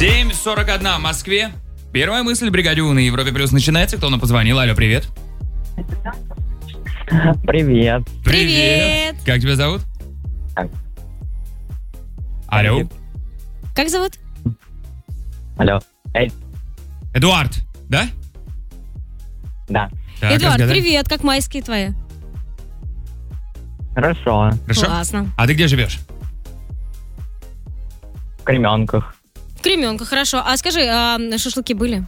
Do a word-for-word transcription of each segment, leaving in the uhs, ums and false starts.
семь сорок один в Москве. Первая мысль в бригаде У на Европе Плюс начинается. Кто нам позвонил? Алло, привет. Привет. Привет. Как тебя зовут? Так. Алло. Как зовут? Алло. Эй, Эдуард, да? да. Так, Эдуард, разгадай. привет, как майские твои? Хорошо. Хорошо? Классно. А ты где живешь? В Кременках. В Кременках, хорошо. А скажи, а шашлыки были?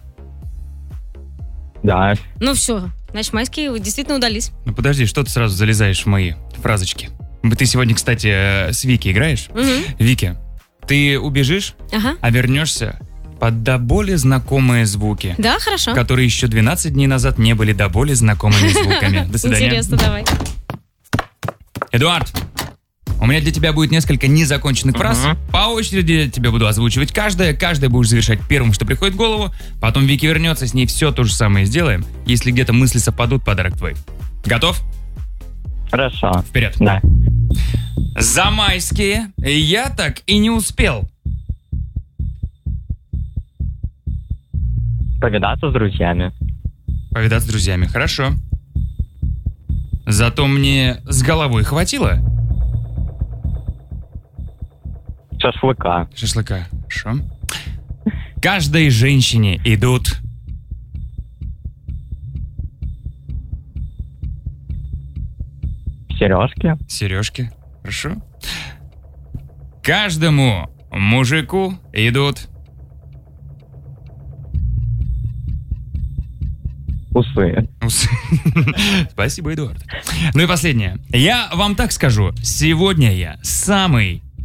Да. Ну все, значит, майские действительно удались. Ну подожди, что ты сразу залезаешь в мои фразочки? Ты сегодня, кстати, э, с Вики играешь? Угу. Вики, ты убежишь, Ага. а вернешься под до боли знакомые звуки, Да, хорошо. которые еще двенадцать дней назад не были до боли знакомыми звуками. До свидания. Интересно, давай. Эдуард, у меня для тебя будет несколько незаконченных фраз. Мгм. По очереди тебе буду озвучивать каждое. Каждое будешь завершать первым, что приходит в голову. Потом Вики вернется, с ней все то же самое сделаем. Если где-то мысли совпадут, подарок твой. Готов? Хорошо. Вперед. Да. За майские я так и не успел. Повидаться с друзьями. Повидаться с друзьями, хорошо. Зато мне с головой хватило Шашлыка. шашлыка. Хорошо. Каждой женщине идут Сережки. сережки. Хорошо. Каждому мужику идут Усы. усы. Спасибо, Эдуард. Ну и последнее. Я вам так скажу. Сегодня я самый